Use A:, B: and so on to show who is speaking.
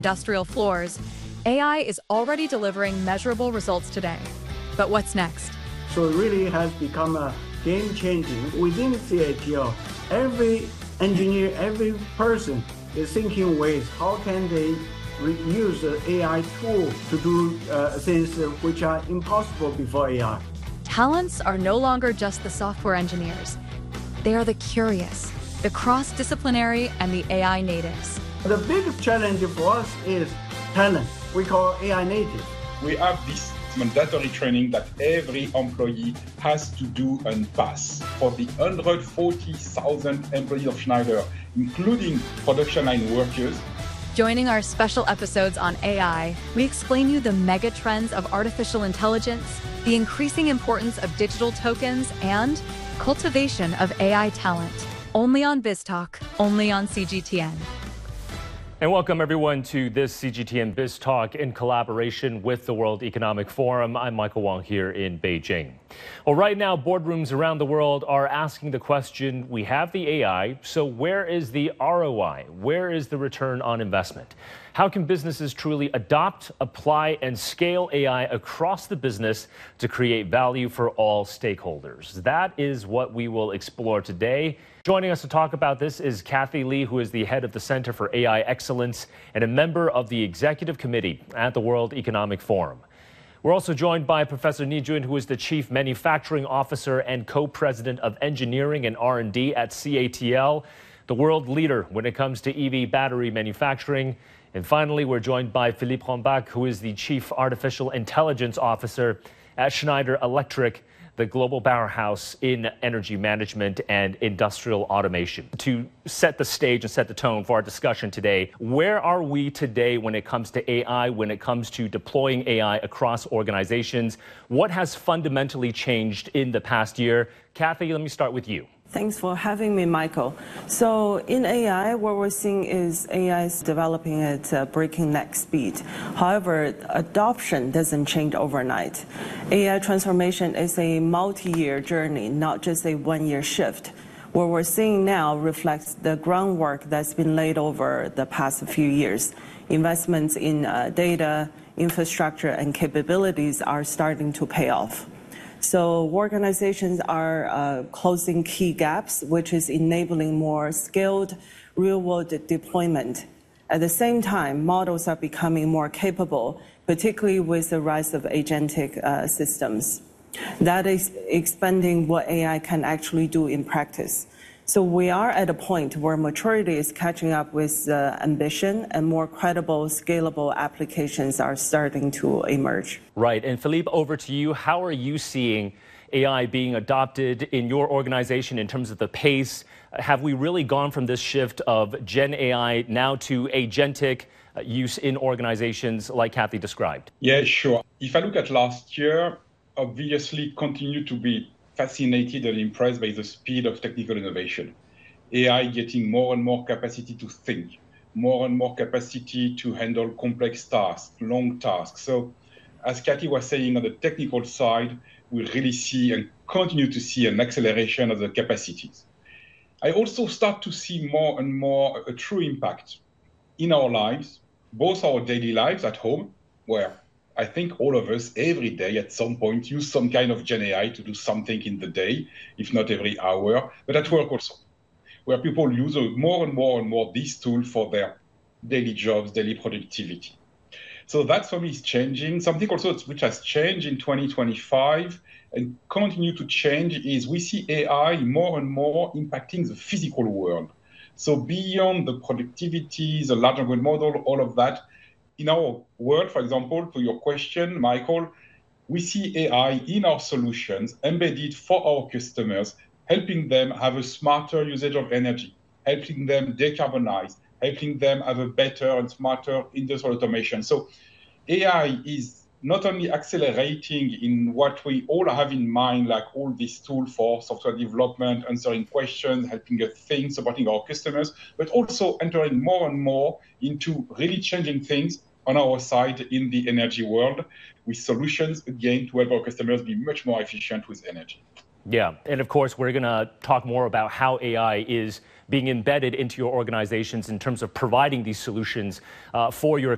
A: industrial floors, AI is already delivering measurable results today. But what's next?
B: So it really has become a game-changing. Within CATL, every engineer, every person is thinking ways, how can they use the AI tool to do things which are impossible before AI.
A: Talents are no longer just the software engineers. They are the curious, the cross-disciplinary, and the AI natives.
B: The big challenge for us is talent. We call AI native.
C: We have this mandatory training that every employee has to do and pass. For the 140,000 employees of Schneider, including production line workers.
A: Joining our special episodes on AI, we explain you the mega trends of artificial intelligence, the increasing importance of digital tokens, and cultivation of AI talent. Only on BizTalk, only on CGTN.
D: And welcome everyone to this CGTN Biz Talk in collaboration with the World Economic Forum. I'm Michael Wong here in Beijing. Well, right now, boardrooms around the world are asking the question, we have the AI, so where is the ROI? Where is the return on investment? How can businesses truly adopt, apply, and scale AI across the business to create value for all stakeholders? That is what we will explore today. Joining us to talk about this is Kathy Lee, who is the head of the Center for AI Excellence and a member of the Executive Committee at the World Economic Forum. We're also joined by Professor Ni Jun, who is the Chief Manufacturing Officer and Co-President of Engineering and R&D at CATL, the world leader when it comes to EV battery manufacturing. And finally, we're joined by Philippe Rombach, who is the Chief Artificial Intelligence Officer at Schneider Electric, the global powerhouse in energy management and industrial automation. To set the stage and set the tone for our discussion today, where are we today when it comes to AI, when it comes to deploying AI across organizations? What has fundamentally changed in the past year? Kathy, let me start with you.
E: Thanks for having me, Michael. So in AI, what we're seeing is AI is developing at breakneck speed. However, adoption doesn't change overnight. AI transformation is a multi-year journey, not just a one-year shift. What we're seeing now reflects the groundwork that's been laid over the past few years. Investments in data, infrastructure, and capabilities are starting to pay off. So organizations are closing key gaps, which is enabling more skilled real-world deployment. At the same time, models are becoming more capable, particularly with the rise of agentic systems. That is expanding what AI can actually do in practice. So we are at a point where maturity is catching up with ambition, and more credible, scalable applications are starting to emerge.
D: Right. And Philippe, over to you. How are you seeing AI being adopted in your organization in terms of the pace? Have we really gone from this shift of Gen AI now to agentic use in organizations like Kathy described?
C: Yeah, sure. If I look at last year, obviously continue to be fascinated and impressed by the speed of technical innovation. AI getting more and more capacity to think, more and more capacity to handle complex tasks, long tasks. So as Kathy was saying, on the technical side, we really see and continue to see an acceleration of the capacities. I also start to see more and more a true impact in our lives, both our daily lives at home, where I think all of us every day at some point use some kind of Gen AI to do something in the day, if not every hour, but at work also, where people use more and more this tool for their daily jobs, daily productivity. So that for me is changing. Something also which has changed in 2025 and continue to change is we see AI more and more impacting the physical world. So beyond the productivity, the large language model, all of that, in our world, for example, to your question, Michael, we see AI in our solutions embedded for our customers, helping them have a smarter usage of energy, helping them decarbonize, helping them have a better and smarter industrial automation. So AI is not only accelerating in what we all have in mind, like all these tools for software development, answering questions, helping us think, supporting our customers, but also entering more and more into really changing things on our side in the energy world with solutions, again, to help our customers be much more efficient with energy.
D: Yeah, and of course, we're going to talk more about how AI is being embedded into your organizations in terms of providing these solutions for your